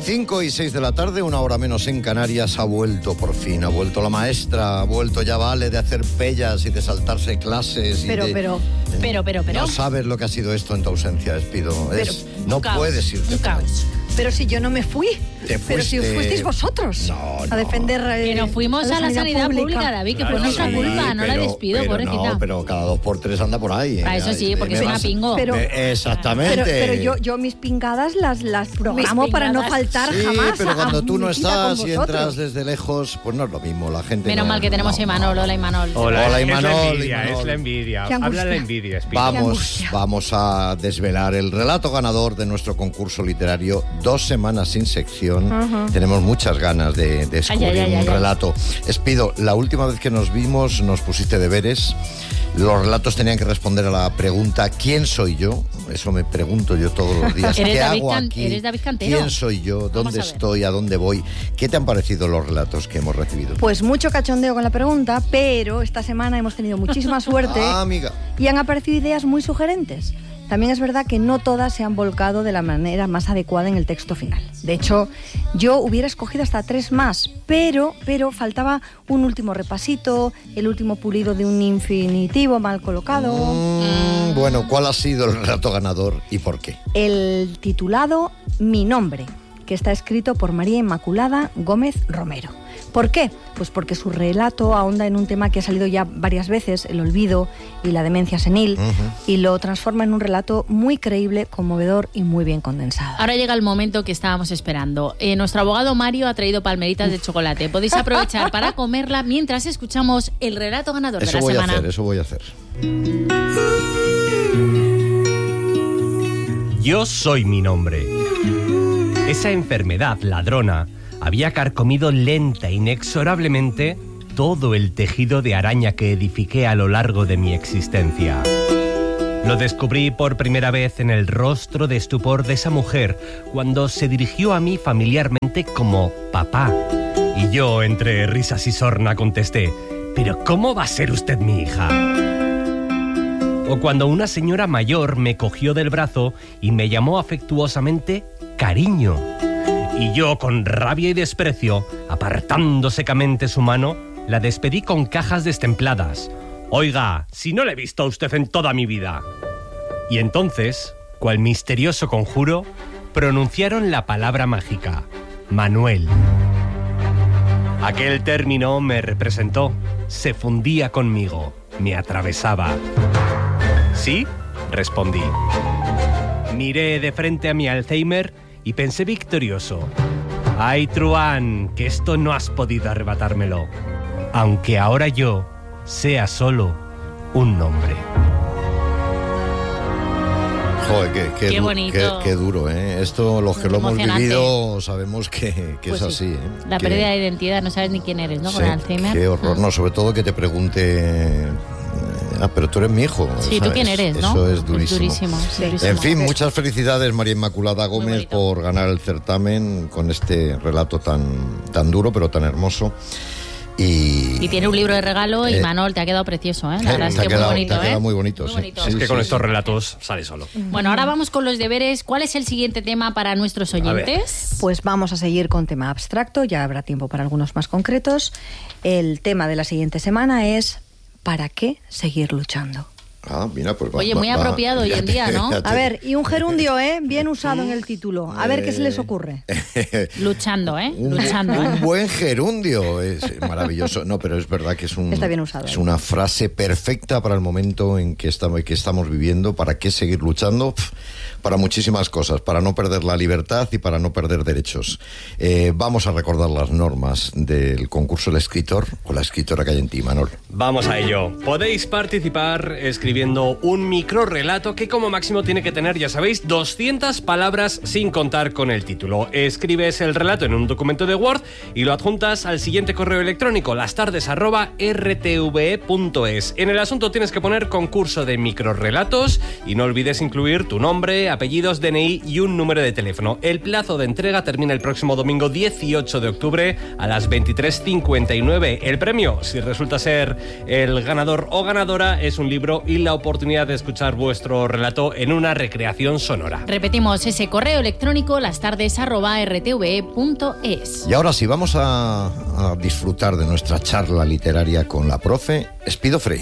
5:06 de la tarde, 1 hora menos en Canarias. Ha vuelto por fin, ha vuelto la maestra, ha vuelto, ya vale de hacer pellas y de saltarse clases. Pero. No sabes lo que ha sido esto en tu ausencia, Espido. No puedes irte. Un caos. Pero si yo no me fui. Pero si fuisteis vosotros a defender. Que nos fuimos a la sanidad pública, David, que fue nuestra culpa, no la despido, pobrecita. No, pero cada 2x3 anda por ahí. Eso sí, porque es una pingo. Exactamente. Pero yo mis pingadas las programo para no faltar jamás. Pero cuando tú no estás y entras desde lejos, pues no es lo mismo. La gente. Menos mal que tenemos a Imanol. Hola, Imanol. Hola, Imanol. Es la envidia. Habla la envidia, Espido. Vamos a desvelar el relato ganador de nuestro concurso literario. 2 semanas sin sección. Tenemos muchas ganas de descubrir un relato. Espido, la última vez que nos vimos nos pusiste deberes. Los relatos tenían que responder a la pregunta ¿quién soy yo? Eso me pregunto yo todos los días. ¿Qué hago aquí? ¿Eres David Cantero? ¿Quién soy yo? ¿Dónde estoy? ¿A dónde voy? ¿Qué te han parecido los relatos que hemos recibido? Pues mucho cachondeo con la pregunta, pero esta semana hemos tenido muchísima suerte amiga. Y han aparecido ideas muy sugerentes. También es verdad que no todas se han volcado de la manera más adecuada en el texto final. De hecho, yo hubiera escogido hasta 3 más, pero faltaba un último repasito, el último pulido de un infinitivo mal colocado. Bueno, ¿cuál ha sido el relato ganador y por qué? El titulado Mi nombre, que está escrito por María Inmaculada Gómez Romero. ¿Por qué? Pues porque su relato ahonda en un tema que ha salido ya varias veces, el olvido y la demencia senil, y lo transforma en un relato muy creíble, conmovedor y muy bien condensado. Ahora llega el momento que estábamos esperando. Nuestro abogado Mario ha traído palmeritas de chocolate. Podéis aprovechar para comerla mientras escuchamos el relato ganador de la semana. Eso voy a hacer. Yo soy mi nombre. Esa enfermedad ladrona había carcomido lenta e inexorablemente todo el tejido de araña que edifiqué a lo largo de mi existencia. Lo descubrí por primera vez en el rostro de estupor de esa mujer cuando se dirigió a mí familiarmente como papá. Y yo, entre risas y sorna, contesté: ¿pero cómo va a ser usted mi hija? O cuando una señora mayor me cogió del brazo y me llamó afectuosamente cariño. Y yo, con rabia y desprecio, apartando secamente su mano, la despedí con cajas destempladas. Oiga, si no le he visto a usted en toda mi vida. Y entonces, cual misterioso conjuro, pronunciaron la palabra mágica: Manuel. Aquel término me representó, se fundía conmigo, me atravesaba. ¿Sí? Respondí. Miré de frente a mi Alzheimer y pensé victorioso: ay, Truán, que esto no has podido arrebatármelo, aunque ahora yo sea solo un nombre. Joder, qué bonito. Qué duro, ¿eh? Esto, los que lo hemos vivido, sabemos que pues es así, ¿eh? La pérdida de identidad, no sabes ni quién eres, ¿no? Con el Alzheimer. Qué horror, no, sobre todo que te pregunte... pero tú eres mi hijo. Sí, ¿sabes? ¿Tú quién eres, no? Eso es durísimo. Es durísimo. En fin, muchas felicidades, María Inmaculada Gómez, por ganar el certamen con este relato tan duro, pero tan hermoso. Y tiene un libro de regalo y Manol, te ha quedado precioso, ¿eh? La verdad es que muy bonito, te ha quedado muy bonito, muy bonito. Es que con estos relatos sale solo. Bueno, ahora vamos con los deberes. ¿Cuál es el siguiente tema para nuestros oyentes? Pues vamos a seguir con tema abstracto, ya habrá tiempo para algunos más concretos. El tema de la siguiente semana es ¿para qué seguir luchando? Mira, pues oye, muy apropiado hoy en día, ¿no? A ver, y un gerundio, bien usado en el título. A ver qué se les ocurre. Luchando, luchando. Un buen gerundio, es maravilloso. No, pero es verdad que está bien usado, es una frase perfecta para el momento en que estamos viviendo. ¿Para qué seguir luchando? Para muchísimas cosas, para no perder la libertad y para no perder derechos. Vamos a recordar las normas del concurso El Escritor o la escritora que hay en ti, Manol. Vamos a ello. Podéis participar escribiendo un microrrelato que como máximo tiene que tener, ya sabéis, 200 palabras sin contar con el título. Escribes el relato en un documento de Word y lo adjuntas al siguiente correo electrónico, lastardes@rtve.es. En el asunto tienes que poner concurso de microrrelatos y no olvides incluir tu nombre, nombre, apellidos, DNI y un número de teléfono. El plazo de entrega termina el próximo domingo 18 de octubre a las 23:59. El premio, si resulta ser el ganador o ganadora, es un libro y la oportunidad de escuchar vuestro relato en una recreación sonora. Repetimos ese correo electrónico lastardes@rtve.es. Y ahora sí, vamos a disfrutar de nuestra charla literaria con la profe Espido Freire.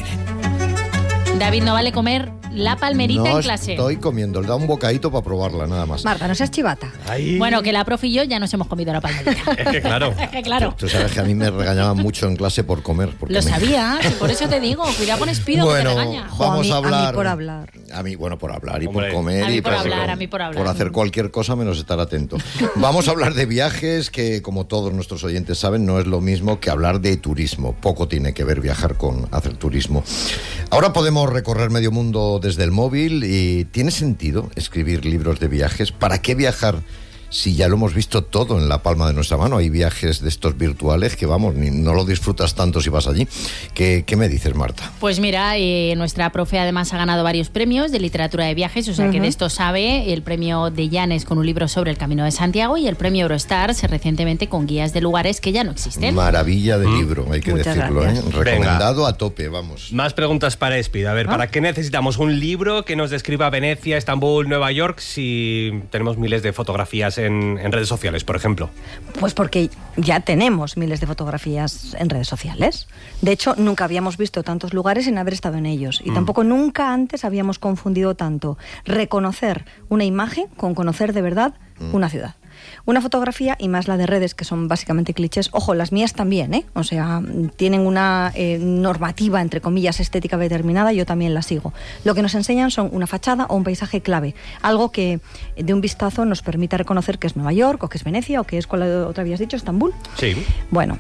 David, no vale comer la palmerita en clase. No estoy comiendo, le da un bocadito para probarla, nada más. Marta, no seas chivata. Ay. Bueno, que la profe y yo ya nos hemos comido la palmerita. Es que claro. Es que claro. Tú sabes que a mí me regañaban mucho en clase por comer. Lo sabía, por eso te digo, cuidado con Espido, bueno, que te regaña. Vamos a hablar. A mí por hablar. A mí, bueno, por hablar y Hombre. por comer. A mí y por hablar, a mí por hablar. Por hacer cualquier cosa menos estar atento. Vamos a hablar de viajes, que como todos nuestros oyentes saben, no es lo mismo que hablar de turismo. Poco tiene que ver viajar con hacer turismo. Ahora podemos recorrer medio mundo desde el móvil y ¿tiene sentido escribir libros de viajes? ¿Para qué viajar si ya lo hemos visto todo en la palma de nuestra mano? Hay viajes de estos virtuales que, vamos, no lo disfrutas tanto si vas allí. ¿Qué me dices, Marta? Pues mira, nuestra profe además ha ganado varios premios de literatura de viajes, o sea que de esto sabe. El premio de Llanes con un libro sobre el Camino de Santiago y el premio Eurostars recientemente con guías de lugares que ya no existen. Maravilla de libro, hay que Muchas decirlo, ¿eh? gracias. Recomendado a tope, vamos. Más preguntas para Espido. A ver, ¿para qué necesitamos un libro que nos describa Venecia, Estambul, Nueva York si tenemos miles de fotografías en redes sociales, por ejemplo? Pues porque ya tenemos miles de fotografías en redes sociales. De hecho, nunca habíamos visto tantos lugares sin haber estado en ellos. Y tampoco nunca antes habíamos confundido tanto reconocer una imagen con conocer de verdad una ciudad. Una fotografía, y más la de redes, que son básicamente clichés. Ojo, las mías también, ¿eh? O sea, tienen una normativa, entre comillas, estética determinada, yo también la sigo. Lo que nos enseñan son una fachada o un paisaje clave. Algo que de un vistazo nos permita reconocer que es Nueva York, o que es Venecia, o que es, ¿cuál otra habías dicho? Estambul. Sí. Bueno,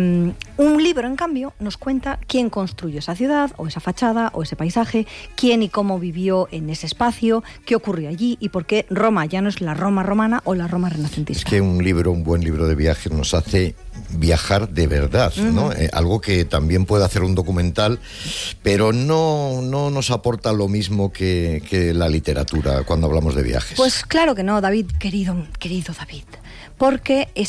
un libro, en cambio, nos cuenta quién construyó esa ciudad, o esa fachada, o ese paisaje, quién y cómo vivió en ese espacio, qué ocurrió allí, y por qué Roma ya no es la Roma romana o la Roma renacentista. Es que un buen libro de viajes nos hace viajar de verdad, ¿no? Algo que también puede hacer un documental, pero no nos aporta lo mismo que la literatura cuando hablamos de viajes. Pues claro que no, David, querido David. Porque